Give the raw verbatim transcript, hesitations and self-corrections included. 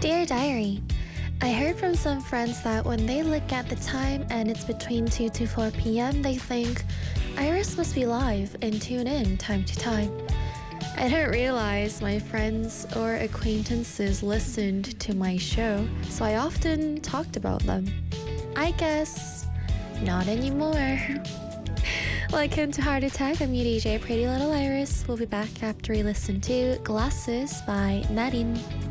Dear Diary, I heard from some friends that when they look at the time and it's between two to four p.m., they think Iris must be live and tune in time to time. I didn't realize my friends or acquaintances listened to my show, so I often talked about them. I guess not anymore. Welcome to Heart Attack. I'm your D J, Pretty Little Iris. We'll be back after we listen to Glasses by Nadine.